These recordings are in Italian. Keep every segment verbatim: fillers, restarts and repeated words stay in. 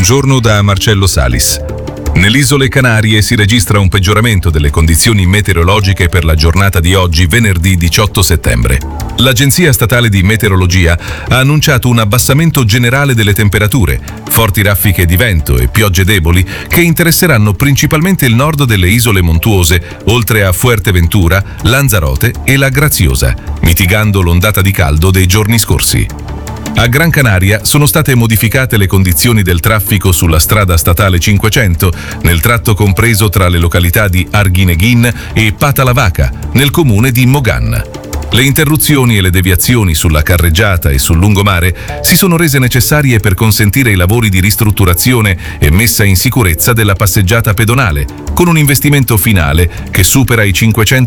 Buongiorno da Marcello Salis. Nelle isole Canarie si registra un peggioramento delle condizioni meteorologiche per la giornata di oggi, venerdì diciotto settembre. L'Agenzia Statale di Meteorologia ha annunciato un abbassamento generale delle temperature, forti raffiche di vento e piogge deboli che interesseranno principalmente il nord delle isole montuose, oltre a Fuerteventura, Lanzarote e la Graziosa, mitigando l'ondata di caldo dei giorni scorsi. A Gran Canaria sono state modificate le condizioni del traffico sulla strada statale cinquecento, nel tratto compreso tra le località di Arguineguín e Patalavaca, nel comune di Mogan. Le interruzioni e le deviazioni sulla carreggiata e sul lungomare si sono rese necessarie per consentire i lavori di ristrutturazione e messa in sicurezza della passeggiata pedonale, con un investimento finale che supera i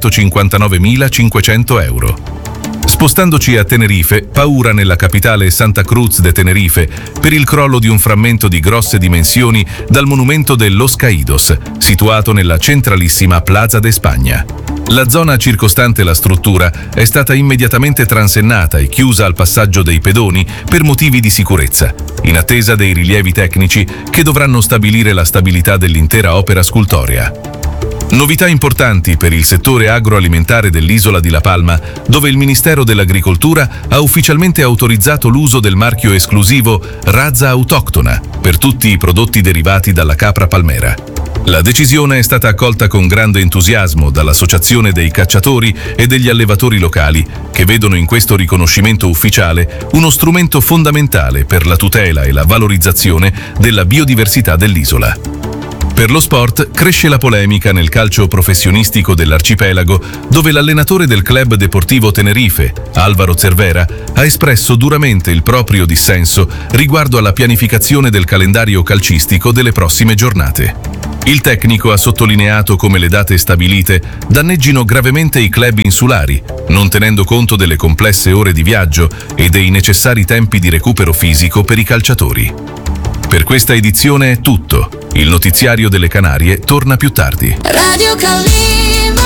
cinquecentocinquantanovemilacinquecento euro. Spostandoci a Tenerife, paura nella capitale Santa Cruz de Tenerife per il crollo di un frammento di grosse dimensioni dal monumento de Los Caídos, situato nella centralissima Plaza de España. La zona circostante la struttura è stata immediatamente transennata e chiusa al passaggio dei pedoni per motivi di sicurezza, in attesa dei rilievi tecnici che dovranno stabilire la stabilità dell'intera opera scultorea. Novità importanti per il settore agroalimentare dell'isola di La Palma, dove il Ministero dell'Agricoltura ha ufficialmente autorizzato l'uso del marchio esclusivo Raza Autoctona per tutti i prodotti derivati dalla capra palmera. La decisione è stata accolta con grande entusiasmo dall'Associazione dei cacciatori e degli allevatori locali, che vedono in questo riconoscimento ufficiale uno strumento fondamentale per la tutela e la valorizzazione della biodiversità dell'isola. Per lo sport cresce la polemica nel calcio professionistico dell'arcipelago, dove l'allenatore del Club Deportivo Tenerife, Álvaro Cervera, ha espresso duramente il proprio dissenso riguardo alla pianificazione del calendario calcistico delle prossime giornate. Il tecnico ha sottolineato come le date stabilite danneggino gravemente i club insulari, non tenendo conto delle complesse ore di viaggio e dei necessari tempi di recupero fisico per i calciatori. Per questa edizione è tutto. Il notiziario delle Canarie torna più tardi. Radio Calima.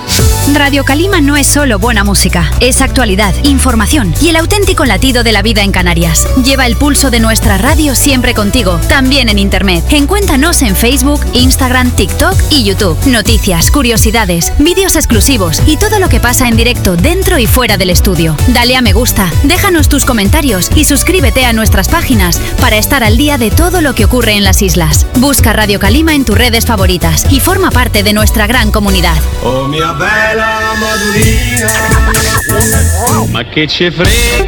Radio Calima no es solo buena música, es actualidad, información y el auténtico latido de la vida en Canarias. Lleva el pulso de nuestra radio siempre contigo, también en internet. Encuéntranos en Facebook, Instagram, TikTok y YouTube. Noticias, curiosidades, vídeos exclusivos y todo lo que pasa en directo dentro y fuera del estudio. Dale a me gusta, déjanos tus comentarios y suscríbete a nuestras páginas para estar al día de todo lo que ocurre en las islas. Busca Radio Calima en tus redes favoritas y forma parte de nuestra gran comunidad. Oh mia bella Madurina, ma che ci frega.